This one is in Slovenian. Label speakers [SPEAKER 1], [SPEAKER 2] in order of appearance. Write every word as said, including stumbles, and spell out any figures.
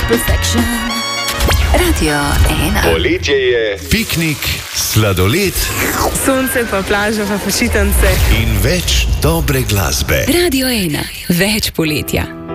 [SPEAKER 1] perfection. Radio ena.
[SPEAKER 2] Poletje je, piknik, sladoled,
[SPEAKER 3] sonce pa plaža pa počitnice
[SPEAKER 2] in več dobre glasbe.
[SPEAKER 1] Radio ena. Več poletja.